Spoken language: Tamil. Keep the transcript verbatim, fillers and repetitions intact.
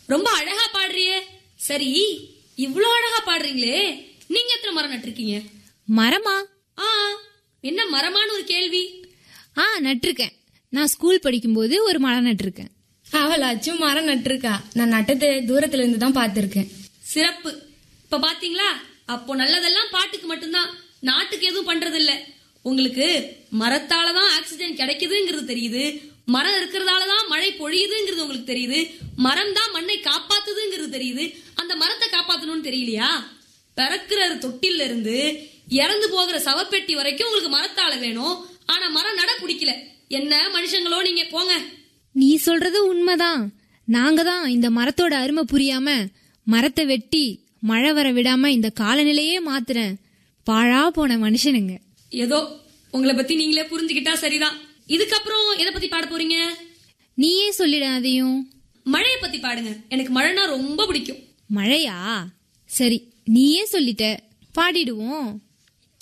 ரொம்ப அழகா பாடுறியே. சரி, இவ்ளோ அழகா பாடுறீங்களே, நீங்க எத்தனை மரம் நட்டிருக்கீங்க? மரமா? ஆ, என்ன மரமான ஒரு கேள்வி. ஆ, நட்டிருக்கேன். நான் ஸ்கூல் படிக்கும்போது ஒரு மரம் நட்டிருக்கேன். அவளாச்சும் மரம் நட்டிருக்கா. நான் நட்டத்தை தூரத்துல இருந்து தான் பாத்திருக்கேன். சிறப்பு. இப்ப பாத்தீங்களா, அப்போ நல்லதெல்லாம் பாட்டுக்கு மட்டும்தான், நாட்டுக்கு எதுவும் பண்றது இல்ல. உங்களுக்கு மரத்தாலதான் ஆக்சிஜன் கிடைக்குதுங்கிறது தெரியுது, மரம் இருக்கிறதாலதான் மழை பொழியுதுங்கிறது உங்களுக்கு தெரியுது, மரம் தான் மண்ணை காப்பாத்துதுங்கிறது தெரியுது. அந்த மரத்தை காப்பாத்தணும்னு தெரியலையா? பிறக்கிற தொட்டில இருந்து இறந்து போகிற சவப்பெட்டி வரைக்கும் உங்களுக்கு மரத்தால வேணும். ஆனா மரம் நட பிடிக்கல. என்ன மனுஷங்களோ நீங்க, போங்க. நீ சொல்றது உண்மைதான். நாங்க தான் இந்த மரத்தோட அருமை புரியாம மரத்தை வெட்டி மழை வர விடாம இந்த காலநிலையே மாத்துறேன் பாழா போன மனுஷனுங்க. ஏதோ உங்களை பத்தி நீங்களே புரிஞ்சுக்கிட்டா சரிதான். இதுக்கப்புறம் எதை பத்தி பாட போறீங்க? நீயே சொல்லிட அதையும். மழைய பத்தி பாடுங்க. எனக்கு மழைனா ரொம்ப பிடிக்கும். மழையா? சரி, நீயே சொல்லிட்ட, பாடிடுவோம்.